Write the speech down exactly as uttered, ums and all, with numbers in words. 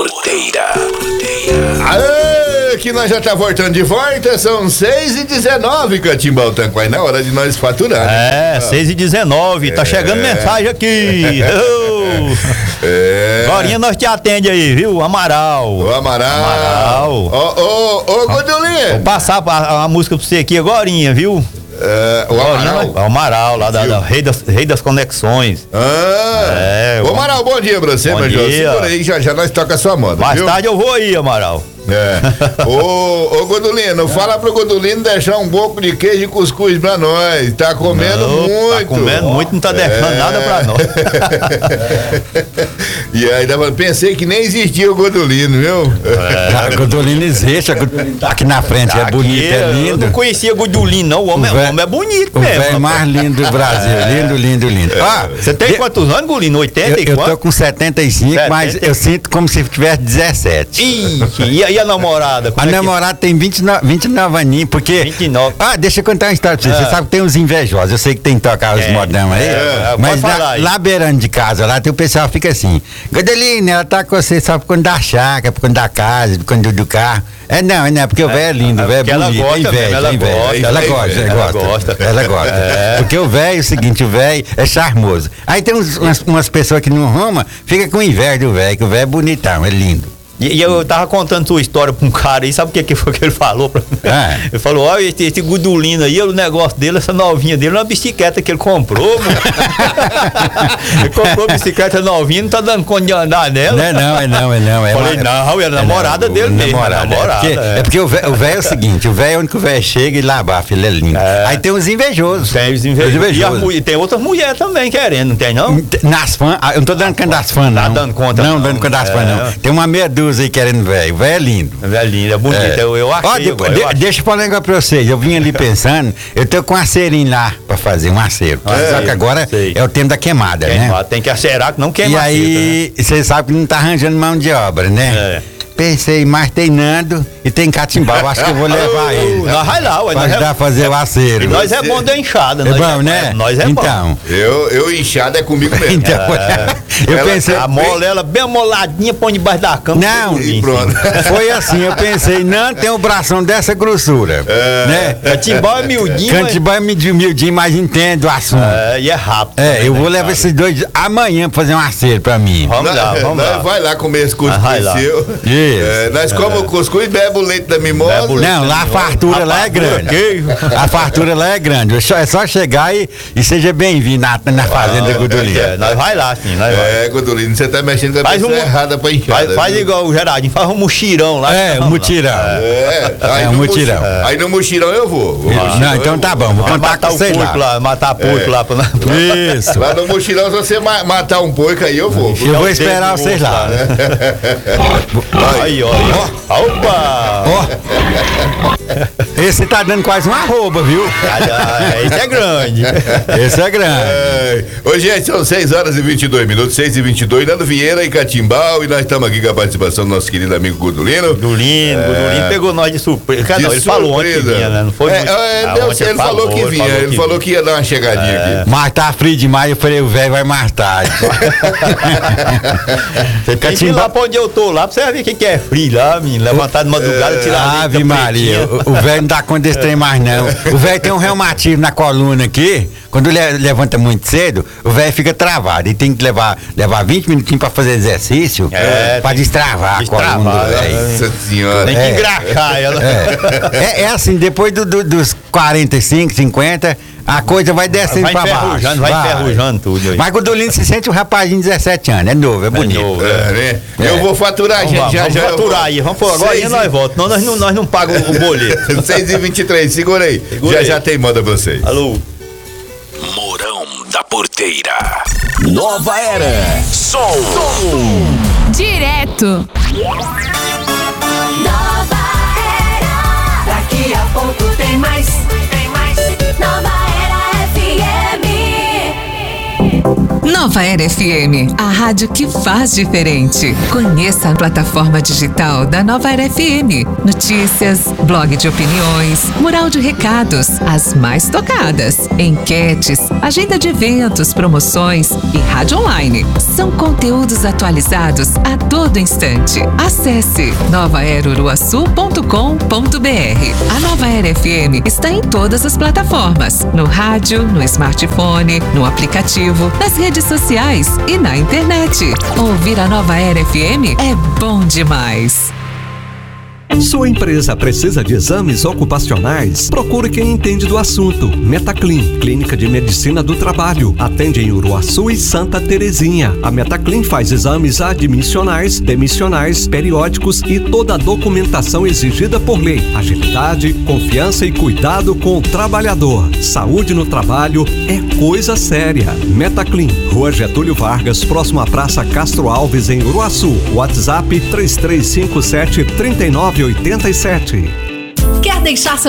Porteira. Aê, que nós já tá voltando de volta, são seis e dezenove, Catimbau Tanquai, na hora de nós faturar. É, né? seis e dezenove, é. Tá chegando mensagem aqui. Oh. É. Agorinha nós te atende aí, viu? Amaral. O Amaral. Amaral. Ô, ô, ô, Godolinha. Vou passar a, a música pra você aqui agorinha, viu? É, o Amaral. O Amaral, lá da, da Rei, das, Rei das Conexões. Ah, é. Ô, Amaral, bom dia pra você, bom meu dia. Segura aí, já já nós toca a sua moda. Mais viu? tarde eu vou aí, Amaral. É. Ô, ô Godolino, fala pro Godolino deixar um pouco de queijo e cuscuz pra nós. Tá comendo não, muito. Tá comendo muito, não tá deixando é. nada pra nós. E aí, pensei que nem existia o Godolino, viu? É. Godolino existe, aqui na frente, é bonito, é lindo. Eu não conhecia Godolino, não. O homem, o véio, o homem é bonito o mesmo. O velho mais lindo do Brasil. É. Lindo, lindo, lindo. É. Ah, você tem de... quantos anos, Godolino? oitenta e quatro? Eu, eu tô com setenta e cinco, setenta mas eu sinto como se tivesse dezessete. Ixi, e aí a namorada? A é namorada que... tem vinte e nove, vinte e nove aninhos, porque... vinte e nove. Ah, deixa eu contar uma história pra você. É. Você sabe que tem uns invejosos. Eu sei que tem que tocar os é. modão aí. É. Mas lá, lá beirando de casa, lá tem o pessoal fica assim: Godolino, ela tá com você só por quando dá chácara, por quando dá casa, por quando do carro. É não, é não, porque o velho é lindo, o velho é bonito, é inveja, ela, é inveja. Gosta, ela, gosta, ela, ela gosta, gosta, ela gosta. É. Porque o velho, é o seguinte, o velho é charmoso. Aí tem uns, umas, umas pessoas que não arrumam, fica com inveja do velho, que o velho é bonitão, é lindo. E, e eu tava contando sua história pra um cara aí, sabe o que, que foi que ele falou pra mim? É. Ele falou: olha, esse, esse Godolino aí, o negócio dele, essa novinha dele, uma bicicleta que ele comprou, mano. Ele comprou bicicleta novinha, não tá dando conta de andar nela. Não é não, é não, é não. É Falei, uma... não, era namorada é não, dele mesmo. Namorada, namorada, é porque, é. É porque o velho é o seguinte, o velho é onde que o velho chega e lá abafa, ele é lindo. É. Aí tem os invejosos. Tem os invejosos. Os invejosos. E, a, e tem outras mulheres também querendo, não tem não? Nas fãs, eu não tô dando conta das fãs, não. Tá dando conta não. Não, dando conta das fãs, não. Tem uma meia dúzia aí querendo velho. O velho é lindo. O velho é lindo, é bonito. É. Eu, eu achei. Ó, depois, eu, eu de, achei. Deixa eu falar um negócio pra vocês. Eu vim ali pensando, eu tô com um aceirinho lá pra fazer, um acero. É, só que agora sei. É o tempo da queimada, queimada, né? Tem que acerar que não queima. E aí, vocês sabem que não tá arranjando mão de obra, né? É. Pensei, mas tem Nando e tem Catimbau, acho que eu vou levar ele. Nós vai lá, ué. Pra ajudar a fazer o acero. E nós é bom da enxada, é bom, né? Nós é então, bom. Eu, eu enxada é comigo mesmo. Então, é. Eu ela, pensei. A mola, ela bem amoladinha, põe debaixo da cama. Não, e pronto. Foi assim, eu pensei, não tem um bração dessa grossura. É. Né? Catimbau é miudinho. Catimbau é miudinho, mas entende o assunto. É, e é rápido. É, também, eu vou né, levar cara? esses dois amanhã pra fazer um acero pra mim. Vamos lá, vamos nós lá. Vai lá comer esse cuscuz seu. Isso. É, nós comemos o cuscuz e bebe o leite da mimosa. Não, lá a fartura lá é grande. A fartura lá é grande. É só chegar e, e seja bem-vindo na, na fazenda ah, Godolino. É, nós vai lá, sim. Nós é, Godolino, você tá mexendo com a pessoa um, errada pra enxada. Faz, faz igual o Gerardinho, faz um mutirão lá. É, um mutirão. É, é um mutirão. É. Aí no mutirão eu vou. Ah, não, então tá bom, vou contar com você lá. lá. Matar porco é. lá. Pra... Isso. Lá no mutirão, se você matar um porco aí, eu vou. Eu vou esperar vocês lá. Né? Aí, ó. Opa! Ó. Esse tá dando quase uma arroba, viu? Esse é grande. Esse é grande. É. Ô, gente, são seis horas e vinte e dois minutos, seis e vinte e dois, Nando Vieira e Catimbau, e nós estamos aqui com a participação do nosso querido amigo Godolino. Godolino, é. Godolino pegou nós de surpresa. De não, ele surpresa. falou ontem que vinha, né? Não foi? É, muito... é, ah, ele, ele falou que vinha, ele, ele falou que ia dar uma chegadinha é. aqui. Mas tá frio demais, eu falei, o velho vai mais tarde. Você tem que ir lá pra onde eu tô, lá pra você ver o que, que é frio lá, menino. Levantar de madrugada, é. tirar a Ave Maria, o velho não dá conta desse trem mais não. O velho tem um reumatismo na coluna aqui, quando ele levanta muito cedo, o velho fica travado. E tem que levar, levar vinte minutinhos pra fazer exercício, é, pra destravar, destravar a coluna do velho. Nossa senhora. Tem que é. engraxar ela. É, é, é assim, depois do, do, dos quarenta e cinco, cinquenta, a coisa vai descendo vai pra baixo. Vai, vai enferrujando tudo aí. Mas Godolino se sente um rapazinho de dezessete anos, é novo, é bonito. É novo, é, né? é. Eu vou faturar, vamos, gente. Vamos, já, vamos já faturar aí, vamos por agora e nós voltamos. Nós não, nós não pagamos o boleto. seis e vinte e três, segura aí. Segura já aí. Já tem moda pra vocês. Alô. Mourão da Porteira. Nova Era. Som. Som. Direto. Nova Era. Daqui a pouco tem mais. Tem mais. Nova Era F M. Nova Era F M, a rádio que faz diferente. Conheça a plataforma digital da Nova Era F M. Notícias, blog de opiniões, mural de recados, as mais tocadas, enquetes, agenda de eventos, promoções e rádio online. São conteúdos atualizados a todo instante. Acesse nova era uruaçu ponto com ponto br. A Nova Era F M está em todas as plataformas, no rádio, no smartphone, no aplicativo, nas redes sociais e na internet. Ouvir a Nova Era F M é bom demais. Sua empresa precisa de exames ocupacionais? Procure quem entende do assunto. Metaclin, Clínica de Medicina do Trabalho. Atende em Uruaçu e Santa Terezinha. A Metaclin faz exames admissionais, demissionais, periódicos e toda a documentação exigida por lei. Agilidade, confiança e cuidado com o trabalhador. Saúde no trabalho é coisa séria. Metaclin, Rua Getúlio Vargas, próximo à Praça Castro Alves, em Uruaçu. WhatsApp três três cinco sete, três nove oito sete. Quer deixar seu